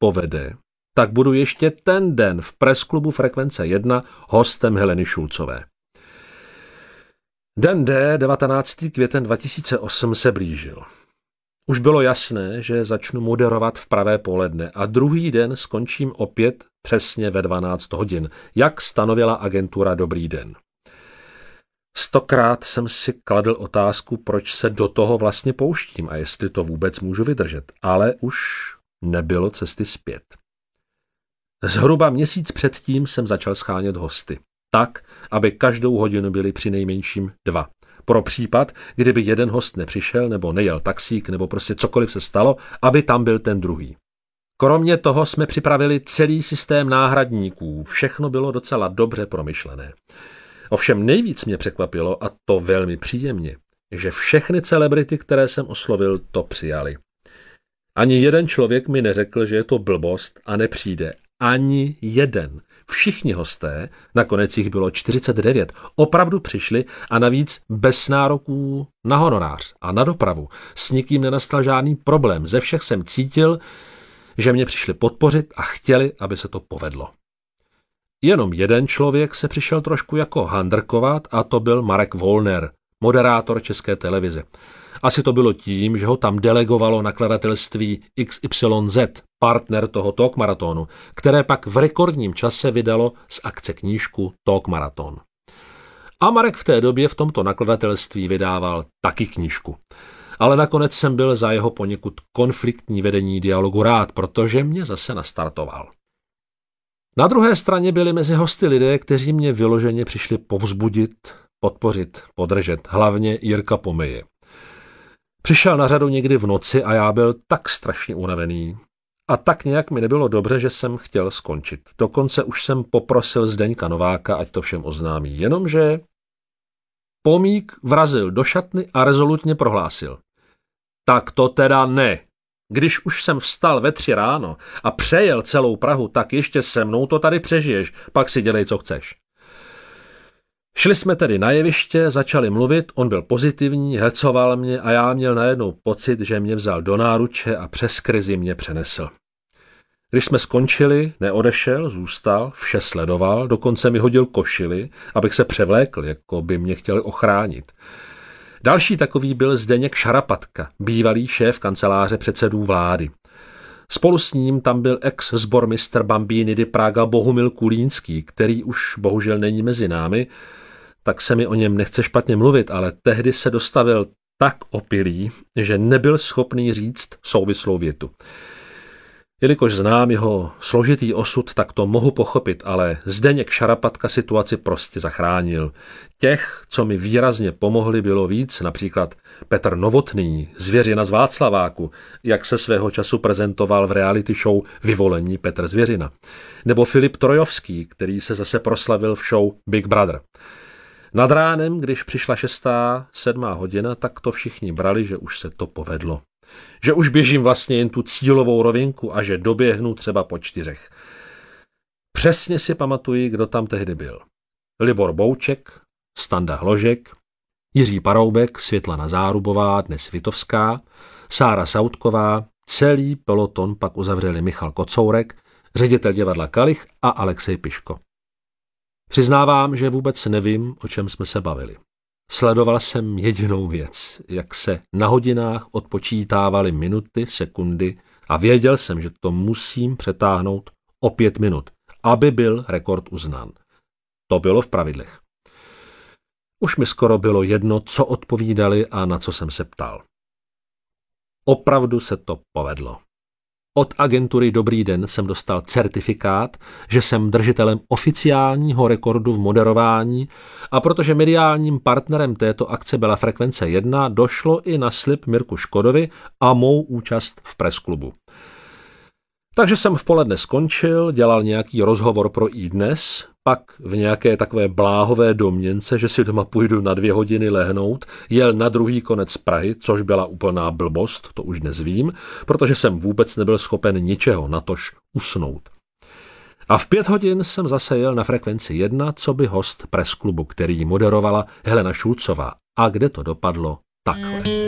povede, tak budu ještě ten den v Pressklubu Frekvence 1 hostem Heleny Šulcové. Den D, 19. květen 2008, se blížil. Už bylo jasné, že začnu moderovat v pravé poledne a druhý den skončím opět přesně ve 12 hodin, jak stanovila agentura Dobrý den. 100krát jsem si kladl otázku, proč se do toho vlastně pouštím a jestli to vůbec můžu vydržet, ale už nebylo cesty zpět. Zhruba měsíc předtím jsem začal schánět hosty, tak, aby každou hodinu byli přinejmenším 2. Pro případ, kdyby jeden host nepřišel, nebo nejel taxík, nebo prostě cokoliv se stalo, aby tam byl ten druhý. Kromě toho jsme připravili celý systém náhradníků, všechno bylo docela dobře promyšlené. Ovšem nejvíc mě překvapilo, a to velmi příjemně, že všechny celebrity, které jsem oslovil, to přijali. Ani jeden člověk mi neřekl, že je to blbost a nepřijde. Ani jeden. Všichni hosté, nakonec jich bylo 49, opravdu přišli a navíc bez nároků na honorář a na dopravu. S nikým nenastal žádný problém. Ze všech jsem cítil, že mě přišli podpořit a chtěli, aby se to povedlo. Jenom jeden člověk se přišel trošku jako handrkovat a to byl Marek Wollner, moderátor České televize. Asi to bylo tím, že ho tam delegovalo nakladatelství XYZ, partner toho Talk Maratonu, které pak v rekordním čase vydalo z akce knížku Talk Maraton. A Marek v té době v tomto nakladatelství vydával taky knížku. Ale nakonec jsem byl za jeho poněkud konfliktní vedení dialogu rád, protože mě zase nastartoval. Na druhé straně byli mezi hosty lidé, kteří mě vyloženě přišli povzbudit, podpořit, podržet, hlavně Jirka Pomyje. Přišel na řadu někdy v noci a já byl tak strašně unavený. A tak nějak mi nebylo dobře, že jsem chtěl skončit. Dokonce už jsem poprosil Zdeňka Nováka, ať to všem oznámí. Jenomže Pomík vrazil do šatny a rezolutně prohlásil. Tak to teda ne. Když už jsem vstal ve 3 ráno a přejel celou Prahu, tak ještě se mnou to tady přežiješ, pak si dělej, co chceš. Šli jsme tedy na jeviště, začali mluvit, on byl pozitivní, hecoval mě a já měl najednou pocit, že mě vzal do náruče a přes krizi mě přenesl. Když jsme skončili, neodešel, zůstal, vše sledoval, dokonce mi hodil košili, abych se převlékl, jako by mě chtěli ochránit. Další takový byl Zdeněk Šarapatka, bývalý šéf kanceláře předsedů vlády. Spolu s ním tam byl ex-sbormistr Bambínidy Praga Bohumil Kulínský, který už bohužel není mezi námi, tak se mi o něm nechce špatně mluvit, ale tehdy se dostavil tak opilý, že nebyl schopný říct souvislou větu. Jelikož znám jeho složitý osud, tak to mohu pochopit, ale Zdeněk Šarapatka situaci prostě zachránil. Těch, co mi výrazně pomohli, bylo víc, například Petr Novotný, Zvěřina z Václaváku, jak se svého času prezentoval v reality show Vyvolení Petr Zvěřina. Nebo Filip Trojovský, který se zase proslavil v show Big Brother. Nad ránem, když přišla 6., 7. hodina, tak to všichni brali, že už se to povedlo. Že už běžím vlastně jen tu cílovou rovinku a že doběhnu třeba po 4. Přesně si pamatuji, kdo tam tehdy byl. Libor Bouček, Standa Hložek, Jiří Paroubek, Světlana Zárubová, dnes Vitovská, Sára Sautková, celý peloton pak uzavřeli Michal Kocourek, ředitel divadla Kalich a Alexej Piško. Přiznávám, že vůbec nevím, o čem jsme se bavili. Sledoval jsem jedinou věc, jak se na hodinách odpočítávaly minuty, sekundy a věděl jsem, že to musím přetáhnout o 5 minut, aby byl rekord uznán. To bylo v pravidlech. Už mi skoro bylo jedno, co odpovídali a na co jsem se ptal. Opravdu se to povedlo. Od agentury Dobrý den jsem dostal certifikát, že jsem držitelem oficiálního rekordu v moderování a protože mediálním partnerem této akce byla Frekvence 1, došlo i na slib Mirku Škodovi a mou účast v Pressklubu. Takže jsem v poledne skončil, dělal nějaký rozhovor pro iDnes, pak v nějaké takové bláhové domněnce, že si doma půjdu na 2 hodiny lehnout, jel na druhý konec Prahy, což byla úplná blbost, to už dnes vím, protože jsem vůbec nebyl schopen ničeho, natož usnout. A v 5 hodin jsem zase jel na Frekvenci 1, co by host Pressklubu, který moderovala Helena Šulcová. A kde to dopadlo? Takhle.